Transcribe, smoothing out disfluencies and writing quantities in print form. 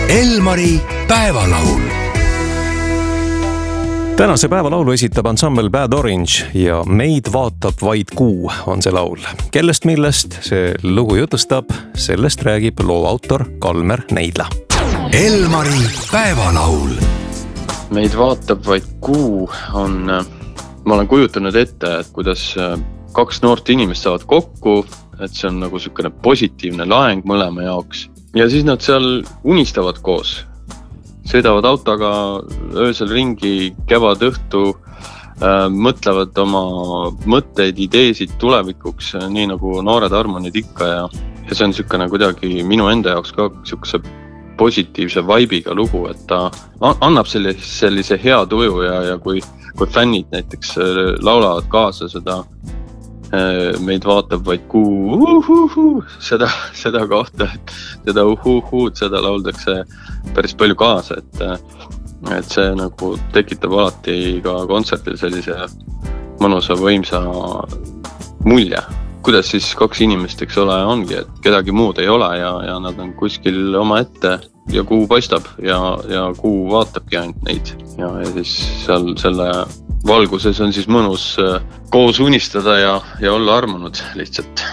Elmari päevalaul. Tänase päevalaulu esitab ansambel Bad Orange ja Meid vaatab vaid kuu on see laul. Kellest millest see lugu jutustab, sellest räägib loo autor Kalmer Neidla. Elmari päevalaul. Meid vaatab vaid kuu on, ma olen kujutanud ette, et kuidas kaks noort inimest saavad kokku, et see on nagu sükene positiivne laeng mõlema jaoks. Ja siis nad seal unistavad koos. Sõidavad autoga öösel ringi, kevad õhtu, mõtlevad oma mõtteid, ideesid tulevikuks, nii nagu noored armonid ikka. Ja see on sükene kuidagi minu enda jaoks ka sükese positiivse vaibiga lugu, et ta annab sellise hea tuju ja kui fännid näiteks laulavad kaasa seda Meid vaatab vaid kuu, seda kohta, et seda seda lauldakse päris palju kaasa, et see nagu tekitab alati ka kontserdil sellise mõnusa võimsa mulje. Kuidas siis kaks inimest, eks ole, ongi, et kedagi muud ei ole ja nad on kuskil oma ette ja kuu paistab ja kuu vaatabki ainult neid ja siis seal selle valguses on siis mõnus koos unistada ja olla armunud lihtsalt.